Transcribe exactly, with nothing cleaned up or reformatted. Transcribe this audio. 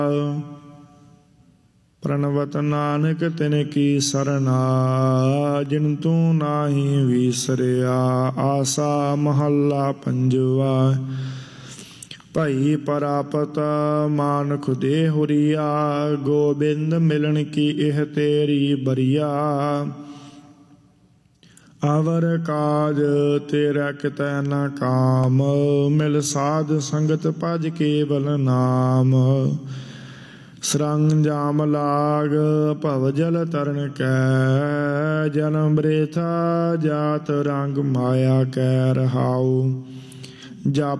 ਪ੍ਰਣਵਤ ਨਾਨਕ ਤਿਨ ਕੀ ਸਰਨਾ, ਜਿਨ ਤੂੰ ਨਾਹੀ ਵੀਸਰਿਆ। ਆਸਾ ਮਹੱਲਾ ਪੰਜਵਾ। ਭਈ ਪ੍ਰਾਪਤ ਮਾਨੁਖ ਦੇ ਹੁਰੀਆ, ਗੋਬਿੰਦ ਮਿਲਣ ਕੀ ਇਹ ਤੇਰੀ ਬਰੀਆ। ਅਵਰ ਕਾਜ ਤੇਰਾ ਕਿਤੈ ਨ ਕਾਮ, ਮਿਲ ਸਾਧ ਸੰਗਤ ਭਜ ਕੇਵਲ ਨਾਮ। ਸਰੰਜਾਮ ਲਾਗ ਭਵ ਜਲ ਤਰਨ ਕੈ, ਜਨਮ ਬ੍ਰਿਥਾ ਜਾਤ ਰੰਗ ਮਾਇਆ ਕੈ ਰਹਾਉ। ਜਪ